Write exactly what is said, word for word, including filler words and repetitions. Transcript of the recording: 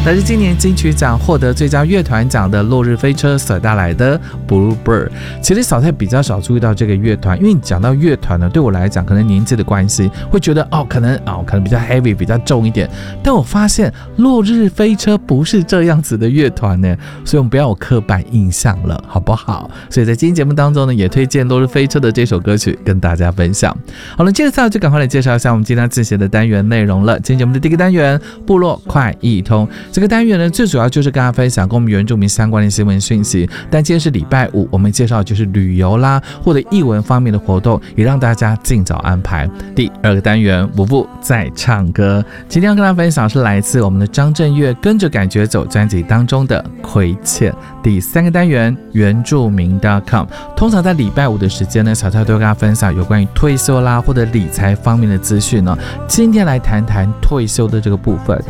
来自今年金曲奖获得最佳乐团奖的落日飞车所带来的 Bluebird。 其实小蔡比较少注意到这个乐团，因为你讲到乐团呢，对我来讲可能年纪的关系会觉得哦，可能哦，可能比较 heavy 比较重一点，但我发现落日飞车不是这样子的乐团呢，所以我们不要有刻板印象了，好不好？所以在今天节目当中呢，也推荐落日飞车的这首歌曲跟大家分享。好了，接着就赶快来介绍一下我们今天自写的单元内容了。今天节目的第一个单元部落快易通，这个单元呢最主要就是跟大家分享跟我们原住民相关的新闻讯息，但今天是礼拜五，我们介绍的就是旅游啦或者艺文方面的活动，也让大家尽早安排。第二个单元舞步在唱歌，今天要跟大家分享是来自我们的张震岳跟着感觉走专辑当中的亏欠。第三个单元原住民 .com， 通常在礼拜五的时间呢，小蔡都会跟大家分享有关于退休啦或者理财方面的资讯呢。今天来谈谈退休的这个部分。